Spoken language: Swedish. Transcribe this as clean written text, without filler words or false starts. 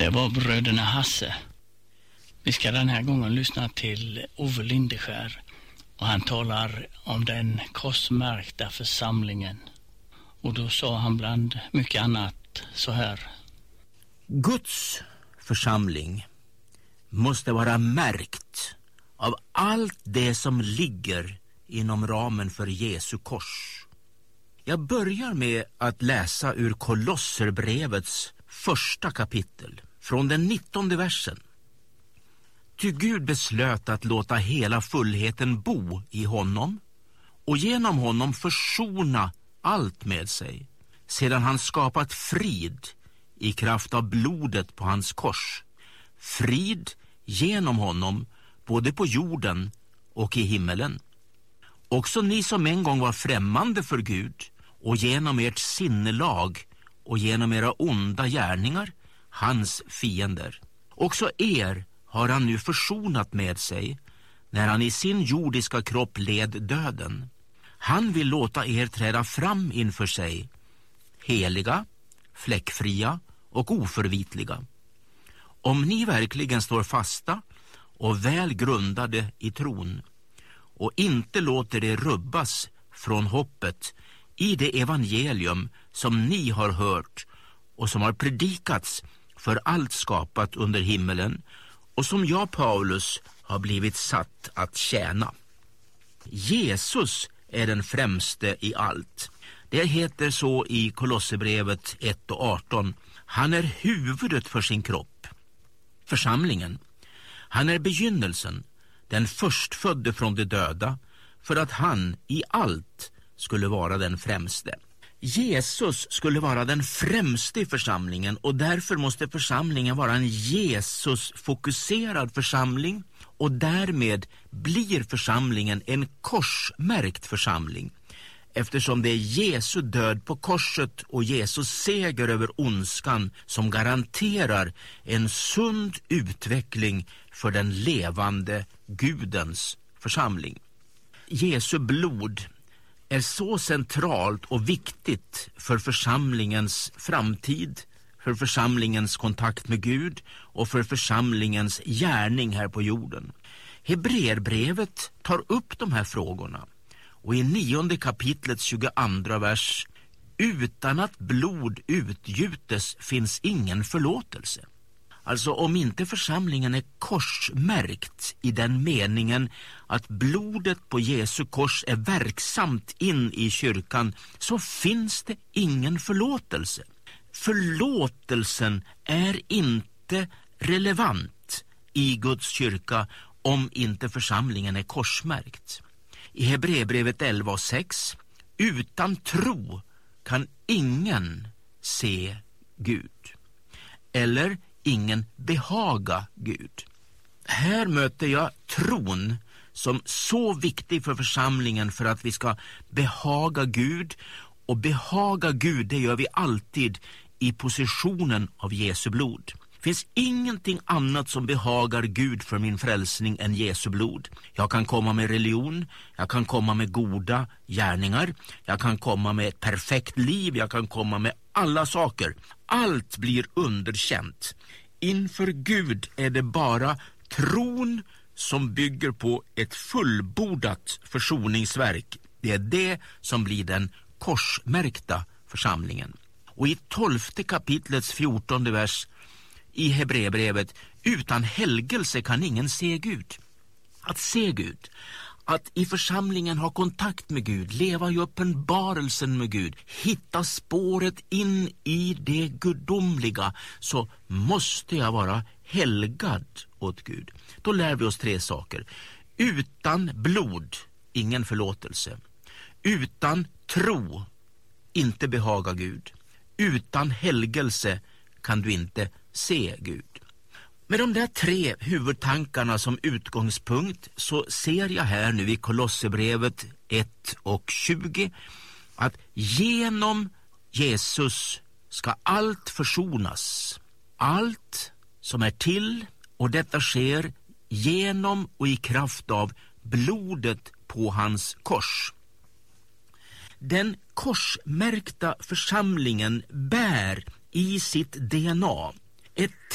Det var bröderna Hasse. Vi ska den här gången lyssna till Ove Lindeskär och han talar om den korsmärkta församlingen. Och då sa han bland mycket annat så här. Guds församling måste vara märkt av allt det som ligger inom ramen för Jesu kors. Jag börjar med att läsa ur Kolosserbrevets första kapitel, från den 19:e versen. Ty Gud beslöt att låta hela fullheten bo i honom och genom honom försona allt med sig, sedan han skapat frid i kraft av blodet på hans kors. Frid genom honom både på jorden och i himmelen. Också ni som en gång var främmande för Gud och genom ert sinnelag och genom era onda gärningar, hans fiender. Också er har han nu försonat med sig när han i sin jordiska kropp led döden. Han vill låta er träda fram inför sig, heliga, fläckfria och oförvitliga. Om ni verkligen står fasta och väl grundade i tron och inte låter det rubbas från hoppet i det evangelium som ni har hört och som har predikats för allt skapat under himmelen och som jag, Paulus, har blivit satt att tjäna. Jesus är den främste i allt. Det heter så i Kolosserbrevet 1:18. Han är huvudet för sin kropp, församlingen. Han är begynnelsen, den förstfödde från de döda, för att han i allt skulle vara den främste. Jesus skulle vara den främste i församlingen och därför måste församlingen vara en Jesus-fokuserad församling och därmed blir församlingen en korsmärkt församling. Eftersom det är Jesu död på korset och Jesus seger över ondskan som garanterar en sund utveckling för den levande Gudens församling. Jesu blod är så centralt och viktigt för församlingens framtid, för församlingens kontakt med Gud och för församlingens gärning här på jorden. Hebreerbrevet tar upp de här frågorna och i 9:e kapitlets 22:a vers: utan att blod utgjutes finns ingen förlåtelse. Alltså om inte församlingen är korsmärkt i den meningen att blodet på Jesu kors är verksamt in i kyrkan, så finns det ingen förlåtelse. Förlåtelsen är inte relevant i Guds kyrka om inte församlingen är korsmärkt. I Hebreerbrevet 11:6: utan tro kan ingen se Gud. Eller ingen behaga Gud. Här möter jag tron som så viktig för församlingen för att vi ska behaga Gud. Och behaga Gud, det gör vi alltid i positionen av Jesu blod. Det finns ingenting annat som behagar Gud för min frälsning än Jesu blod. Jag kan komma med religion, jag kan komma med goda gärningar, jag kan komma med ett perfekt liv, jag kan komma med alla saker. Allt blir underkänt. Inför Gud är det bara tron som bygger på ett fullbordat försoningsverk. Det är det som blir den korsmärkta församlingen. Och i 12:e kapitlets 14:e vers i Hebreerbrevet: utan helgelse kan ingen se Gud. Att se Gud, att i församlingen ha kontakt med Gud, leva i uppenbarelsen med Gud, hitta spåret in i det gudomliga, så måste jag vara helgad åt Gud. Då lär vi oss 3 saker. Utan blod, ingen förlåtelse. Utan tro, inte behaga Gud. Utan helgelse kan du inte se Gud. Med de där 3 huvudtankarna som utgångspunkt så ser jag här nu i Kolosserbrevet 1:20 att genom Jesus ska allt försonas. Allt som är till, och detta sker genom och i kraft av blodet på hans kors. Den korsmärkta församlingen bär i sitt DNA ett